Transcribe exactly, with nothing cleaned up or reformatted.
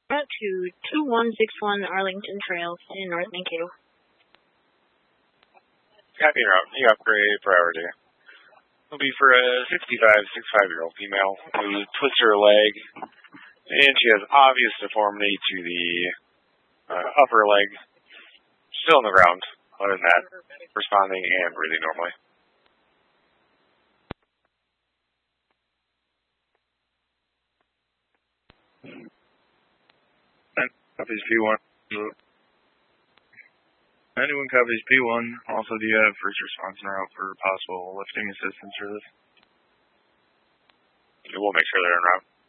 Route to two one six one Arlington Trail in North Mankato. Copy route. The upgrade priority will be for a sixty-five, sixty-five-year-old female who twists her leg, and she has obvious deformity to the uh, upper leg, still on the ground, other than that, responding and breathing normally. Copies P one. Anyone copies P one. Also, do you have first response en route for possible lifting assistance for this? We'll make sure they're en route.